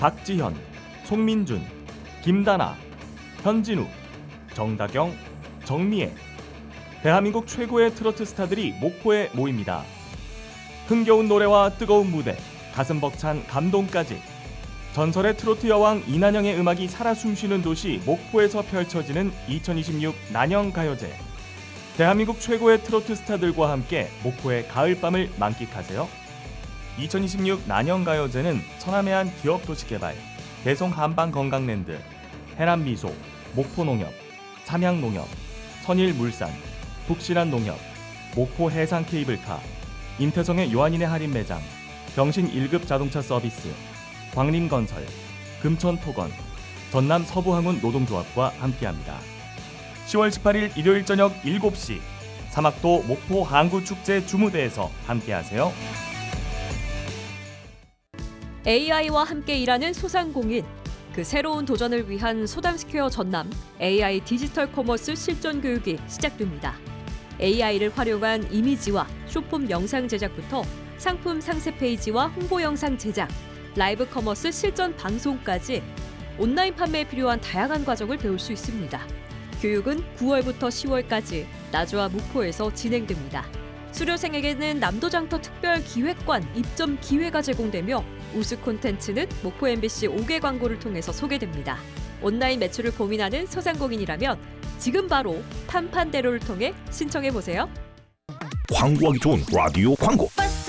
박지현, 송민준, 김다나, 현진우, 정다경, 정미애. 대한민국 최고의 트로트 스타들이 목포에 모입니다. 흥겨운 노래와 뜨거운 무대, 가슴 벅찬 감동까지. 전설의 트로트 여왕 이난영의 음악이 살아 숨쉬는 도시 목포에서 펼쳐지는 2026 난영가요제. 대한민국 최고의 트로트 스타들과 함께 목포의 가을밤을 만끽하세요. 2026 난영가요제는 천안해안 기업도시개발, 대송한방건강랜드, 해남미소, 목포농협, 삼양농협, 선일물산, 북신한농협, 목포해상케이블카, 임태성의 요한인의 할인매장, 병신 1급 자동차 서비스, 광림건설, 금천토건, 전남 서부항운 노동조합과 함께합니다. 10월 18일 일요일 저녁 7시 사막도 목포 항구축제 주무대에서 함께하세요. AI와 함께 일하는 소상공인, 그 새로운 도전을 위한 소담스퀘어 전남 AI 디지털 커머스 실전 교육이 시작됩니다. AI를 활용한 이미지와 쇼폼 영상 제작부터 상품 상세 페이지와 홍보 영상 제작, 라이브 커머스 실전 방송까지 온라인 판매에 필요한 다양한 과정을 배울 수 있습니다. 교육은 9월부터 10월까지 나주와 목포에서 진행됩니다. 수료생에게는 남도장터 특별기획관 입점 기회가 제공되며 우수 콘텐츠는 목포 MBC 5개 광고를 통해서 소개됩니다. 온라인 매출을 고민하는 소상공인이라면 지금 바로 판판대로를 통해 신청해보세요. 광고하기 좋은 라디오 광고.